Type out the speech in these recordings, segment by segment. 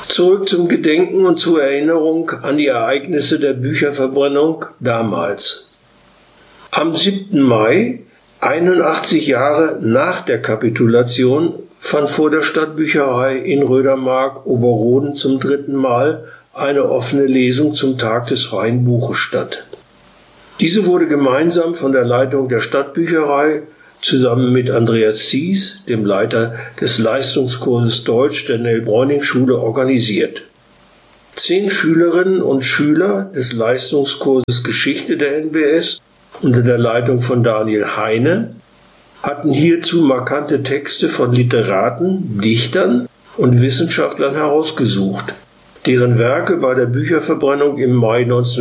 Zurück zum Gedenken und zur Erinnerung an die Ereignisse der Bücherverbrennung damals. Am 7. Mai, 81 Jahre nach der Kapitulation, fand vor der Stadtbücherei in Rödermark Oberroden zum 3. Mal eine offene Lesung zum Tag des freien Buches statt. Diese wurde gemeinsam von der Leitung der Stadtbücherei zusammen mit Andreas Zies, dem Leiter des Leistungskurses Deutsch der Nell-Bräuning-Schule, organisiert. 10 Schülerinnen und Schüler des Leistungskurses Geschichte der NBS unter der Leitung von Daniel Heine hatten hierzu markante Texte von Literaten, Dichtern und Wissenschaftlern herausgesucht, deren Werke bei der Bücherverbrennung im Mai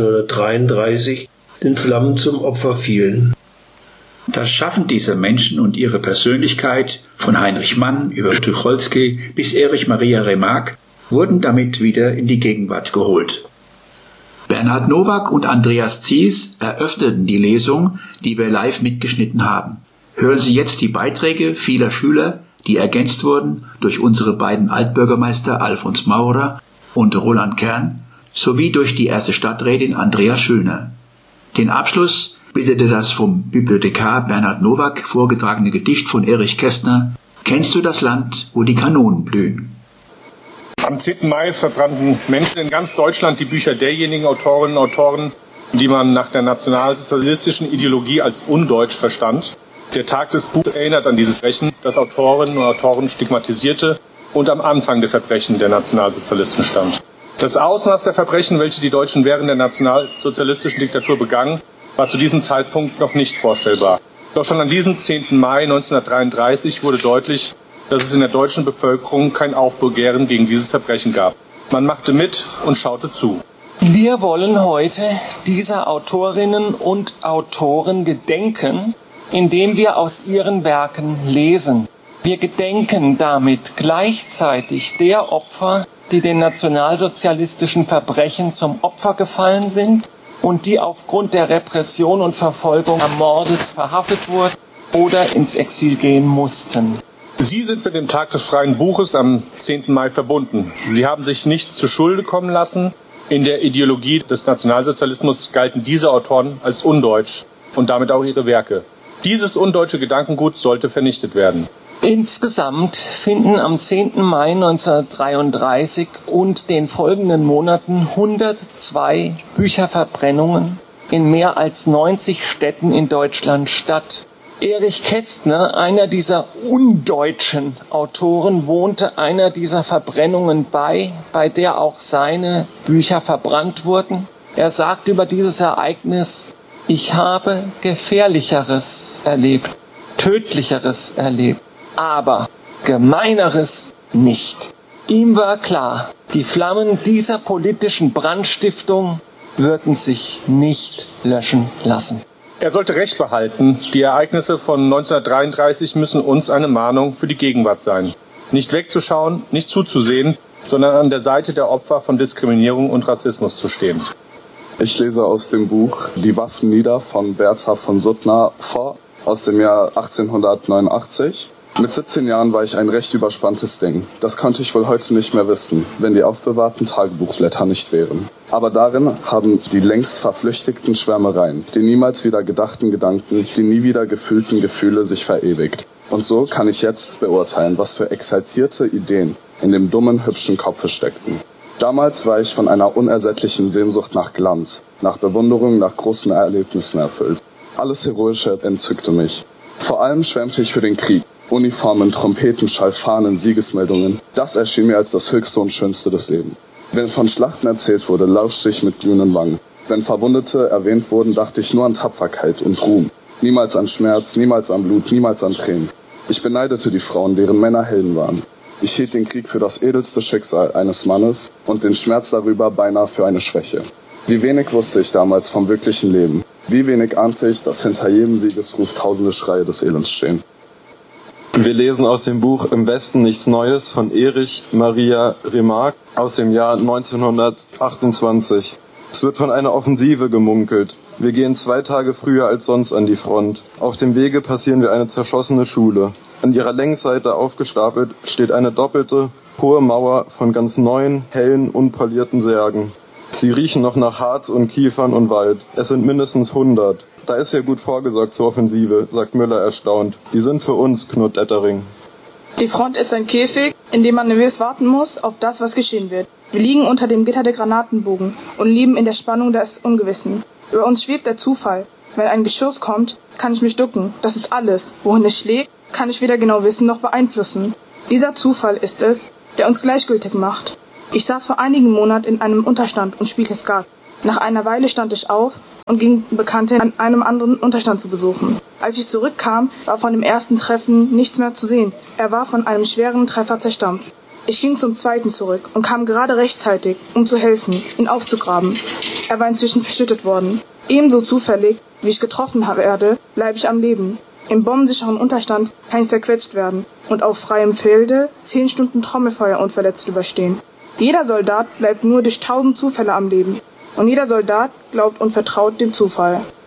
1933 den Flammen zum Opfer fielen. Das Schaffen dieser Menschen und ihre Persönlichkeit, von Heinrich Mann über Tucholsky bis Erich Maria Remarque, wurden damit wieder in die Gegenwart geholt. Bernhard Nowak und Andreas Zies eröffneten die Lesung, die wir live mitgeschnitten haben. Hören Sie jetzt die Beiträge vieler Schüler, die ergänzt wurden durch unsere beiden Altbürgermeister Alfons Maurer und Roland Kern, sowie durch die erste Stadträtin Andrea Schöner. Den Abschluss bildete das vom Bibliothekar Bernhard Nowak vorgetragene Gedicht von Erich Kästner »Kennst du das Land, wo die Kanonen blühen?« Am 10. Mai verbrannten Menschen in ganz Deutschland die Bücher derjenigen Autorinnen und Autoren, die man nach der nationalsozialistischen Ideologie als undeutsch verstand. Der Tag des Buches erinnert an dieses Verbrechen, das Autorinnen und Autoren stigmatisierte und am Anfang der Verbrechen der Nationalsozialisten stand. Das Ausmaß der Verbrechen, welche die Deutschen während der nationalsozialistischen Diktatur begangen, war zu diesem Zeitpunkt noch nicht vorstellbar. Doch schon an diesem 10. Mai 1933 wurde deutlich, dass es in der deutschen Bevölkerung kein Aufbegehren gegen dieses Verbrechen gab. Man machte mit und schaute zu. Wir wollen heute dieser Autorinnen und Autoren gedenken, indem wir aus ihren Werken lesen. Wir gedenken damit gleichzeitig der Opfer, die den nationalsozialistischen Verbrechen zum Opfer gefallen sind und die aufgrund der Repression und Verfolgung ermordet, verhaftet wurden oder ins Exil gehen mussten. Sie sind mit dem Tag des freien Buches am 10. Mai verbunden. Sie haben sich nichts zu Schulde kommen lassen. In der Ideologie des Nationalsozialismus galten diese Autoren als undeutsch und damit auch ihre Werke. Dieses undeutsche Gedankengut sollte vernichtet werden. Insgesamt finden am 10. Mai 1933 und den folgenden Monaten 102 Bücherverbrennungen in mehr als 90 Städten in Deutschland statt. Erich Kästner, einer dieser undeutschen Autoren, wohnte einer dieser Verbrennungen bei der auch seine Bücher verbrannt wurden. Er sagt über dieses Ereignis: Ich habe Gefährlicheres erlebt, Tödlicheres erlebt, aber Gemeineres nicht. Ihm war klar, die Flammen dieser politischen Brandstiftung würden sich nicht löschen lassen. Er sollte Recht behalten. Die Ereignisse von 1933 müssen uns eine Mahnung für die Gegenwart sein. Nicht wegzuschauen, nicht zuzusehen, sondern an der Seite der Opfer von Diskriminierung und Rassismus zu stehen. Ich lese aus dem Buch Die Waffen nieder von Bertha von Suttner vor, aus dem Jahr 1889. Mit 17 Jahren war ich ein recht überspanntes Ding. Das konnte ich wohl heute nicht mehr wissen, wenn die aufbewahrten Tagebuchblätter nicht wären. Aber darin haben die längst verflüchtigten Schwärmereien, die niemals wieder gedachten Gedanken, die nie wieder gefühlten Gefühle sich verewigt. Und so kann ich jetzt beurteilen, was für exaltierte Ideen in dem dummen, hübschen Kopfe steckten. Damals war ich von einer unersättlichen Sehnsucht nach Glanz, nach Bewunderung, nach großen Erlebnissen erfüllt. Alles Heroische entzückte mich. Vor allem schwärmte ich für den Krieg. Uniformen, Trompetenschall, Fahnen, Siegesmeldungen. Das erschien mir als das Höchste und Schönste des Lebens. Wenn von Schlachten erzählt wurde, lauschte ich mit glühenden Wangen. Wenn Verwundete erwähnt wurden, dachte ich nur an Tapferkeit und Ruhm. Niemals an Schmerz, niemals an Blut, niemals an Tränen. Ich beneidete die Frauen, deren Männer Helden waren. Ich hielt den Krieg für das edelste Schicksal eines Mannes und den Schmerz darüber beinahe für eine Schwäche. Wie wenig wusste ich damals vom wirklichen Leben. Wie wenig ahnte ich, dass hinter jedem Siegesruf tausende Schreie des Elends stehen. Wir lesen aus dem Buch Im Westen nichts Neues von Erich Maria Remarque aus dem Jahr 1928. Es wird von einer Offensive gemunkelt. Wir gehen 2 Tage früher als sonst an die Front. Auf dem Wege passieren wir eine zerschossene Schule. An ihrer Längsseite aufgestapelt steht eine doppelte, hohe Mauer von ganz neuen, hellen, unpolierten Särgen. Sie riechen noch nach Harz und Kiefern und Wald. Es sind mindestens 100. Da ist ja gut vorgesorgt zur Offensive, sagt Müller erstaunt. Die sind für uns, knurrt Ettering. Die Front ist ein Käfig, in dem man gewiss warten muss auf das, was geschehen wird. Wir liegen unter dem Gitter der Granatenbogen und leben in der Spannung des Ungewissen. Über uns schwebt der Zufall. Wenn ein Geschoss kommt, kann ich mich ducken. Das ist alles. Wohin es schlägt, kann ich weder genau wissen noch beeinflussen. Dieser Zufall ist es, der uns gleichgültig macht. Ich saß vor einigen Monaten in einem Unterstand und spielte Skat. Nach einer Weile stand ich auf und ging Bekannte an einem anderen Unterstand zu besuchen. Als ich zurückkam, war von dem ersten Treffen nichts mehr zu sehen. Er war von einem schweren Treffer zerstampft. Ich ging zum zweiten zurück und kam gerade rechtzeitig, um zu helfen, ihn aufzugraben. Er war inzwischen verschüttet worden. Ebenso zufällig, wie ich getroffen werde, bleibe ich am Leben. Im bombensicheren Unterstand kann ich zerquetscht werden und auf freiem Felde 10 Stunden Trommelfeuer unverletzt überstehen. Jeder Soldat bleibt nur durch 1000 Zufälle am Leben. Und jeder Soldat glaubt und vertraut dem Zufall.